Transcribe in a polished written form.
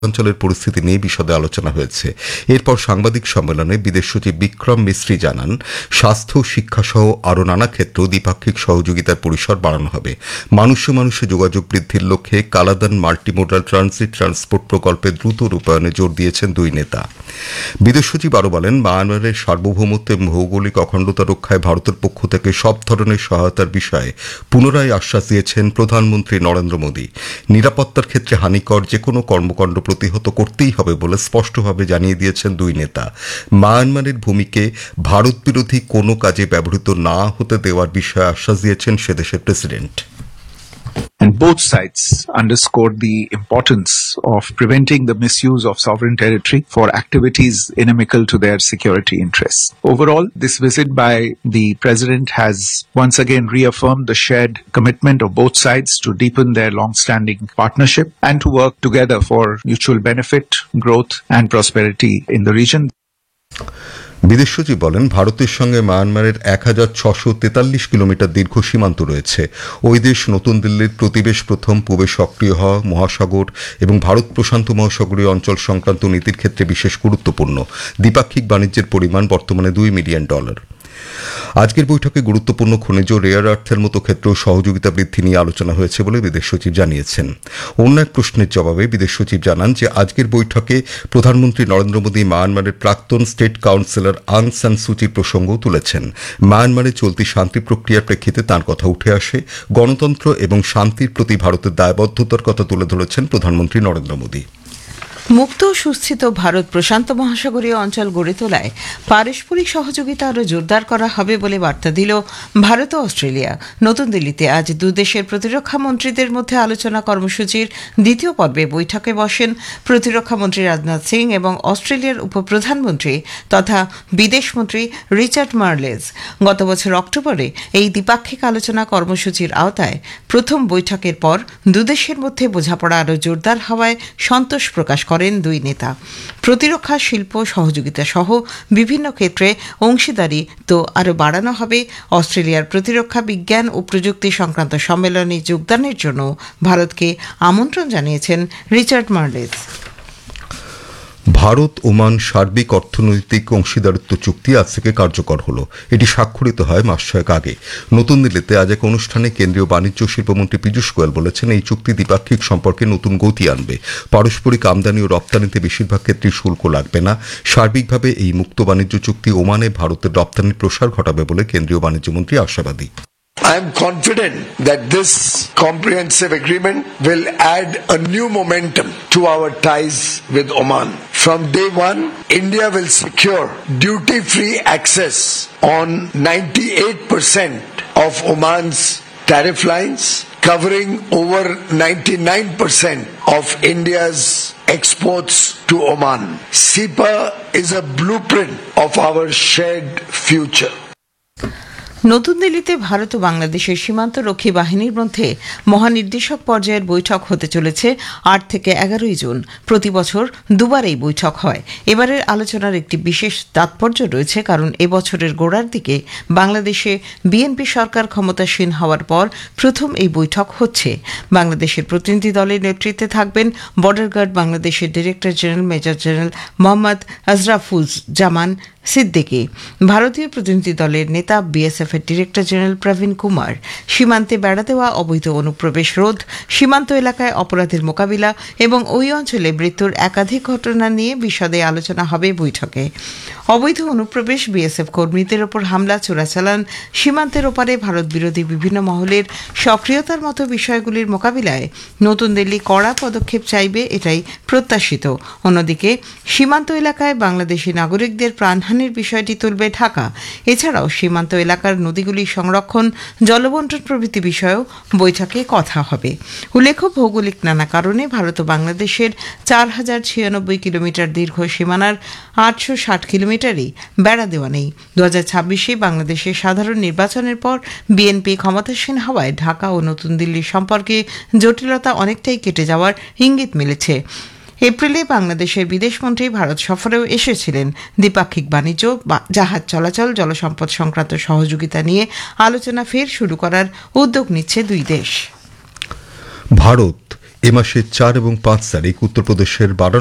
অঞ্চলের পরিস্থিতি নিয়ে বিশদে আলোচনা হয়েছে। এরপর সাংবাদিক সম্মেলনে বিদেশ সচিব বিক্রম মিস্ত্রি জানান, স্বাস্থ্য, শিক্ষা সহ আরও নানা ক্ষেত্রেও দ্বিপাক্ষিক সহযোগিতার পরিসর বাড়ানো হবে। মানুষে মানুষে যোগাযোগ বৃদ্ধির লক্ষ্যে কালাদান মাল্টিমোডাল ট্রানজিট ট্রান্সপোর্ট প্রকল্পে দ্রুত রূপায়ণে জোর দিয়েছেন দুই নেতা। বিদেশ সচিব আরও বলেন, মায়ানমারের সার্বভৌমত্ব এবং ভৌগোলিক অখণ্ডতা রক্ষায় ভারতের পক্ষ থেকে সব ধরনের সহায়তার বিষয়ে পুনরায় আশ্বাস দিয়েছেন প্রধানমন্ত্রী নরেন্দ্র মোদী। নিরাপত্তার ক্ষেত্রে হানিকর যে কোনো কর্মকাণ্ড প্রতিহত করতেই হবে বলে স্পষ্টভাবে জানিয়ে দিয়েছেন দুই নেতা। মায়ানমারের ভূমিকে ভারত বিরোধী কোনো কাজে ব্যবহৃত না হতে দেওয়ার বিষয়ে আশ্বাস দিয়েছেন সে দেশের president. And both sides underscored the importance of preventing the misuse of sovereign territory for activities inimical to their security interests. Overall, this visit by the President has once again reaffirmed the shared commitment of both sides to deepen their long-standing partnership and to work together for mutual benefit, growth and prosperity in the region. বিদেশ সচিব বলেন, ভারতের সঙ্গে মায়ানমারের 1643 kilometre দীর্ঘ সীমান্ত রয়েছে। ওই দেশ নতুন দিল্লির প্রতিবেশ, প্রথম পূবে সক্রিয় হওয়া, মহাসাগর এবং ভারত প্রশান্ত মহাসাগরীয় অঞ্চল সংক্রান্ত নীতির ক্ষেত্রে বিশেষ গুরুত্বপূর্ণ। দ্বিপাক্ষিক বাণিজ্যের পরিমাণ বর্তমানে $2 মিলিয়ন। আজকের বৈঠকে গুরুত্বপূর্ণ খনিজ, রেয়ার আর্থের মতো ক্ষেত্রেও সহযোগিতা বৃদ্ধি নিয়ে আলোচনা হয়েছে বলে বিদেশ সচিব জানিয়েছেন। অন্য এক প্রশ্নের জবাবে বিদেশ সচিব জানান যে আজকের বৈঠকে প্রধানমন্ত্রী নরেন্দ্র মোদী মায়ানমারের প্রাক্তন স্টেট কাউন্সিলর আং সান সুচির প্রসঙ্গও তুলেছেন। মায়ানমারে চলতি শান্তি প্রক্রিয়ার প্রেক্ষিতে তাঁর কথা উঠে আসে। গণতন্ত্র এবং শান্তির প্রতি ভারতের দায়বদ্ধতার কথা তুলে ধরেছেন প্রধানমন্ত্রী নরেন্দ্র মোদী। মুক্ত ও সুস্থিত ভারত প্রশান্ত মহাসাগরীয় অঞ্চল গড়ে তোলায় পারস্পরিক সহযোগিতা আরও জোরদার করা হবে বলে বার্তা দিল ভারত ও অস্ট্রেলিয়া। নতুন দিল্লিতে আজ দুদেশের প্রতিরক্ষা মন্ত্রীদের মধ্যে আলোচনা কর্মসূচির দ্বিতীয় পর্বে বৈঠকে বসেন প্রতিরক্ষা মন্ত্রী রাজনাথ সিং এবং অস্ট্রেলিয়ার উপপ্রধানমন্ত্রী তথা বিদেশমন্ত্রী রিচার্ড মার্লেজ। গত বছর অক্টোবরে এই দ্বিপাক্ষিক আলোচনা কর্মসূচির আওতায় প্রথম বৈঠকের পর দুদেশের মধ্যে বোঝাপড়া আরও জোরদার হওয়ায় সন্তোষ প্রকাশ করেন দুই নেতা। প্রতিরক্ষা, শিল্প সহযোগিতা সহ বিভিন্ন ক্ষেত্রে অংশীদারি তো আরও বাড়ানো হবে। অস্ট্রেলিয়ার প্রতিরক্ষা বিজ্ঞান ও প্রযুক্তি সংক্রান্ত সম্মেলনে যোগদানের জন্য ভারতকে আমন্ত্রণ জানিয়েছেন রিচার্ড মার্লেজ। ভারত ওমান সার্বিক অর্থনৈতিক অংশীদারিত্ব চুক্তি আজ থেকে কার্যকর হল। এটি স্বাক্ষরিত হয় মাস ছয়েক আগে। নতুন দিল্লিতে আজ এক অনুষ্ঠানে কেন্দ্রীয় বাণিজ্য ও শিল্পমন্ত্রী পীযূষ গোয়েল বলেছেন, এই চুক্তি দ্বিপাক্ষিক সম্পর্কে নতুন গতি আনবে। পারস্পরিক আমদানি ও রপ্তানিতে বেশিরভাগ ক্ষেত্রেই শুল্ক লাগবে না। সার্বিকভাবে এই মুক্ত বাণিজ্য চুক্তি ওমানে ভারতের রপ্তানির প্রসার ঘটাবে বলে কেন্দ্রীয় বাণিজ্যমন্ত্রী আশাবাদী। I am confident that this comprehensive agreement will add a new momentum to our ties with Oman. From day one, India will secure duty-free access on 98% of Oman's tariff lines, covering over 99% of India's exports to Oman. SEPA is a blueprint of our shared future. নতুন দিল্লিতে ভারত ও বাংলাদেশের সীমান্ত রক্ষী বাহিনীর মধ্যে মহানির্দেশক পর্যায়ের বৈঠক হতে চলেছে 8 থেকে 11 জুন। প্রতি বছর দুবার এই বৈঠক হয়। এবারের আলোচনার একটি বিশেষ তাৎপর্য রয়েছে, কারণ এবছরের গোড়ার দিকে বাংলাদেশে বিএনপি সরকার ক্ষমতাসীন হওয়ার পর প্রথম এই বৈঠক হচ্ছে। বাংলাদেশের প্রতিনিধি দলের নেতৃত্বে থাকবেন বর্ডার গার্ড বাংলাদেশের director general major general Mohammad আজরাফুজ্জামান Siddiqui, ভারতীয় প্রতিনিধি দলের নেতা বিএসএফ এর ডিরেক্টর জেনারেল প্রবীণ কুমার। সীমান্তে বেড়া দেওয়া, অবৈধ অনুপ্রবেশ রোধ, সীমান্ত এলাকায় অপরাধের মোকাবিলা এবং ওই অঞ্চলে মৃত্যুর একাধিক ঘটনা নিয়ে বিশদে আলোচনা হবে বৈঠকে। অবৈধ অনুপ্রবেশ, বিএসএফ কর্মীদের ওপর হামলা, চোরাচালান, সীমান্তের ওপারে ভারত বিরোধী বিভিন্ন মহলের সক্রিয়তার মতো বিষয়গুলির মোকাবিলায় নতুন দিল্লি কড়া পদক্ষেপ চাইবে, এটাই প্রত্যাশিত। অন্যদিকে সীমান্ত এলাকায় বাংলাদেশি নাগরিকদের প্রাণহানির বিষয়টি তুলবে ঢাকা। এছাড়াও সীমান্ত এলাকার নদীগুলি সংরক্ষণ, জলবন্টন প্রভৃতি বিষয়েও বৈঠকে কথা হবে। উল্লেখ্য, ভৌগোলিক নানা কারণে ভারত ও বাংলাদেশের 4096 কিলোমিটার দীর্ঘ সীমানার 860 কিলোমিটারই বেড়া দেওয়া নেই। 2026 বাংলাদেশের সাধারণ নির্বাচনের পর বিএনপি ক্ষমতাসীন হওয়ায় ঢাকা ও নতুন দিল্লির সম্পর্কে জটিলতা অনেকটাই কেটে যাওয়ার ইঙ্গিত মিলেছে। এপ্রিলে বাংলাদেশের বিদেশমন্ত্রী ভারত সফরেও এসেছিলেন। দ্বিপাক্ষিক বাণিজ্য, জাহাজ চলাচল, জলসম্পদ সংক্রান্ত সহযোগিতা নিয়ে আলোচনা ফের শুরু করার উদ্যোগ নিচ্ছে দুই দেশ। ভারত এ মাসের 4 এবং 5 তারিখ উত্তরপ্রদেশের